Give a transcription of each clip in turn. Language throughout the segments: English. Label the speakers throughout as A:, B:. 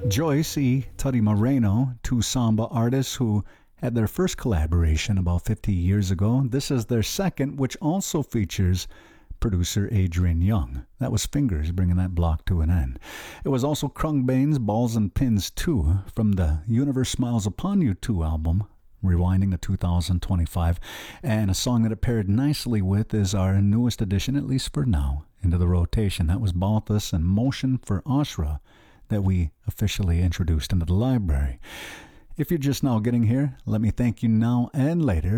A: Joyce E. Tuddy Moreno, two samba artists who had their first collaboration about 50 years ago. This is their second, which also features producer Adrian Young. That was Fingers, bringing that block to an end. It was also Krungbane's Balls and Pins 2 from the Universe Smiles Upon You 2 album, rewinding to 2025. And a song that it paired nicely with is our newest addition, at least for now, into the rotation. That was Balthus and Motion for Ashra that we officially introduced into the library. If you're just now getting here, let me thank you now and later.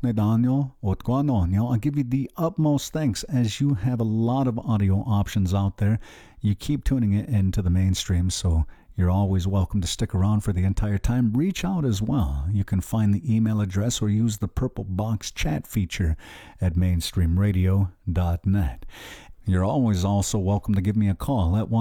A: I'll give you the utmost thanks as you have a lot of audio options out there. You keep tuning it into the mainstream, so you're always welcome to stick around for the entire time. Reach out as well. You can find the email address or use the purple box chat feature at mainstreamradio.net. You're always also welcome to give me a call at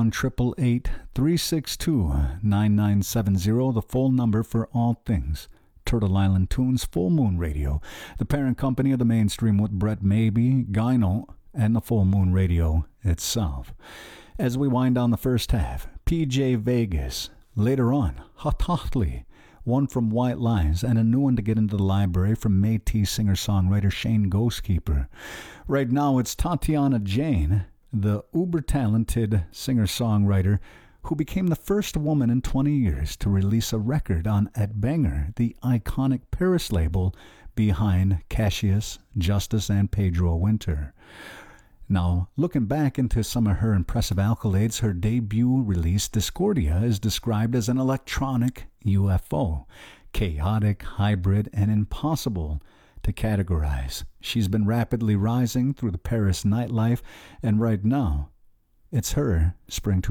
A: 1-888-362-9970, the full number for all things Turtle Island Tunes Full Moon Radio, the parent company of the Mainstream with Brett Maybe, Gyno, and the Full Moon Radio itself. As we wind down the first half, PJ Vegas. Later on, Hot Hotly, one from White Lines, and a new one to get into the library from Métis singer-songwriter Shane Ghostkeeper. Right now, it's Tatiana Jane, the uber-talented singer-songwriter who became the first woman in 20 years to release a record on At Banger, the iconic Paris label behind Cassius, Justice, and Pedro Winter. Now, looking back into some of her impressive accolades, her debut release, Discordia, is described as an electronic UFO, chaotic, hybrid, and impossible to categorize. She's been rapidly rising through the Paris nightlife, and right now, it's her spring